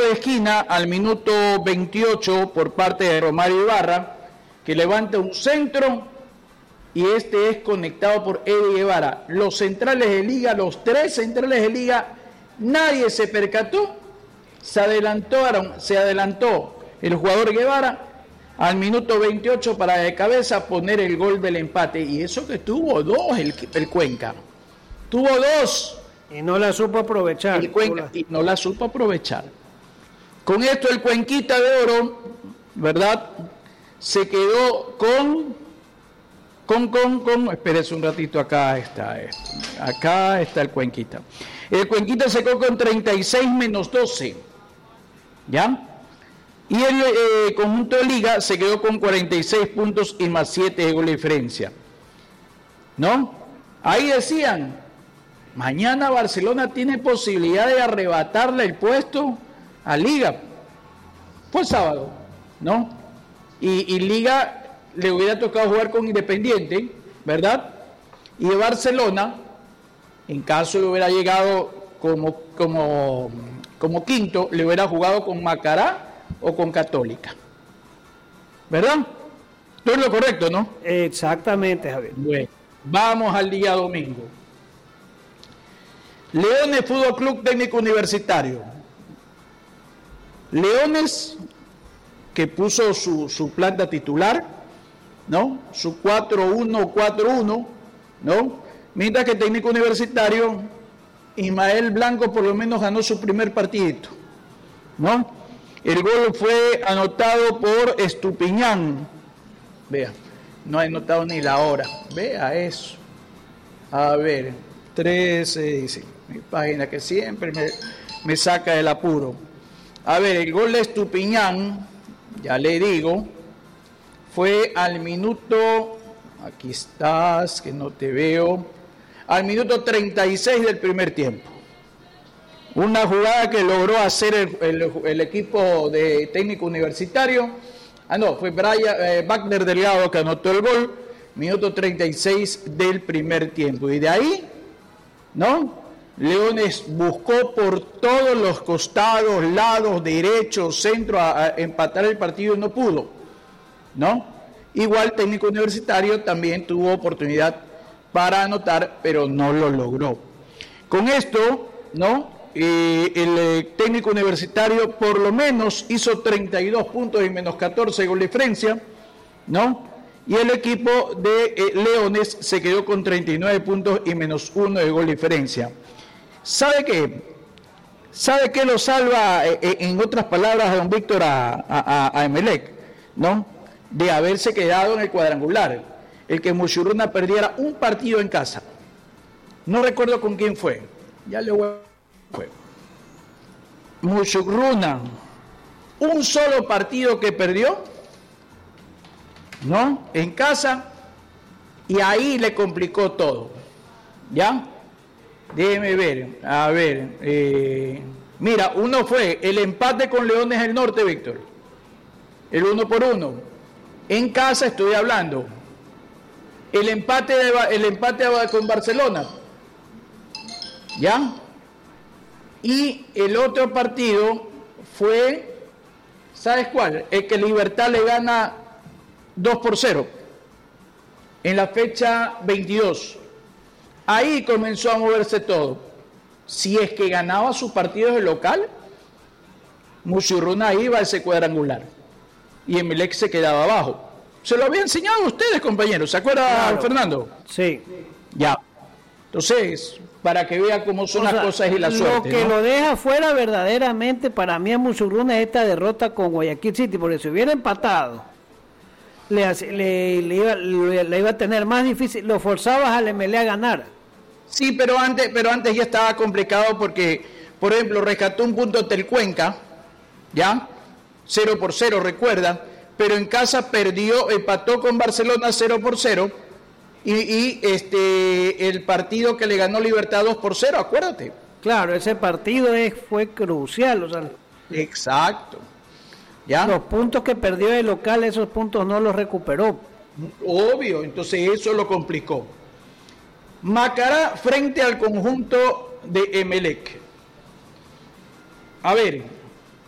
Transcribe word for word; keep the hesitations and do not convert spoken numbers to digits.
de esquina al minuto veintiocho por parte de Romario Ibarra, que levanta un centro y este es conectado por Eddie Guevara. Los centrales de Liga, los tres centrales de Liga, nadie se percató, se adelantaron, se adelantó el jugador Guevara al minuto veintiocho para de cabeza poner el gol del empate. Y eso que tuvo dos el, el Cuenca. Tuvo dos. Y no la supo aprovechar. El Cuenca, y no la supo aprovechar. Con esto el Cuenquita de Oro, ¿verdad? Se quedó con, con, con, con, espérese un ratito, acá está esto. Acá está el Cuenquita. El Cuenquita se quedó con treinta y seis menos doce. ¿Ya? Y el eh, conjunto de Liga se quedó con cuarenta y seis puntos y más siete de gol de diferencia. ¿No? Ahí decían, mañana Barcelona tiene posibilidad de arrebatarle el puesto a Liga. Fue sábado, ¿no? Y, y Liga le hubiera tocado jugar con Independiente, ¿verdad? Y de Barcelona, en caso le hubiera llegado como, como, como quinto, le hubiera jugado con Macará o con Católica, ¿verdad? Todo es lo correcto, ¿no? Exactamente, Javier. Bueno, vamos al día domingo. Leones Fútbol Club Técnico Universitario. Leones, que puso su, su planta titular, ¿no? Su cuatro uno cuatro uno, ¿no? Mientras que Técnico Universitario, Ismael Blanco por lo menos ganó su primer partidito, ¿no? El gol fue anotado por Estupiñán. Vea, no ha anotado ni la hora. Vea eso. A ver, trece, dice, mi página que siempre me, me saca del apuro. A ver, el gol de Estupiñán, ya le digo, fue al minuto, aquí estás, que no te veo, al minuto treinta y seis del primer tiempo. Una jugada que logró hacer el, el, el equipo de Técnico Universitario. Ah, no, fue Brian, eh, Wagner Delgado que anotó el gol, minuto treinta y seis del primer tiempo. Y de ahí, ¿no? Leones buscó por todos los costados, lados, derechos, centro, a, a empatar el partido y no pudo, ¿no? Igual Técnico Universitario también tuvo oportunidad para anotar, pero no lo logró. Con esto, ¿no? Eh, el eh, Técnico Universitario por lo menos hizo treinta y dos puntos y menos catorce de gol de diferencia, ¿no? Y el equipo de eh, Leones se quedó con treinta y nueve puntos y menos uno de gol de diferencia. ¿Sabe qué? ¿Sabe qué lo salva, eh, eh, en otras palabras, a don Víctor, a, a, a Emelec, ¿no? De haberse quedado en el cuadrangular. El que Muchurruna perdiera un partido en casa. No recuerdo con quién fue. Ya le voy a... Fue Muchurruna, un solo partido que perdió, ¿no? En casa, y ahí le complicó todo, ¿ya? Déjeme ver, a ver, eh, mira, uno fue el empate con Leones del Norte, Víctor, el uno por uno, en casa estoy hablando, el empate, de, el empate con Barcelona, ¿ya? Y el otro partido fue, ¿sabes cuál? El que Libertad le gana dos por cero en la fecha veintidós. Ahí comenzó a moverse todo. Si es que ganaba sus partidos de local, Muchurruna iba a ese cuadrangular y Emelec se quedaba abajo. Se lo había enseñado a ustedes, compañeros, ¿se acuerda, claro, Fernando? Sí. Ya. Entonces, para que vea cómo son o las sea, cosas y la suerte. Lo que ¿no? lo deja fuera verdaderamente para mí a Muchurruna es esta derrota con Guayaquil City, porque si hubiera empatado, le, le, le, iba, le, le iba a tener más difícil, lo forzabas al M L A a ganar. Sí, pero antes, pero antes ya estaba complicado porque, por ejemplo, rescató un punto Telcuenca, ¿ya? cero por cero, recuerda, pero en casa perdió, empató con Barcelona cero por cero. Y, y este el partido que le ganó Libertad dos por cero, acuérdate. Claro, ese partido es, fue crucial. O sea, exacto. ¿Ya? Los puntos que perdió de local, esos puntos no los recuperó. Obvio, entonces eso lo complicó. Macará frente al conjunto de Emelec. A ver,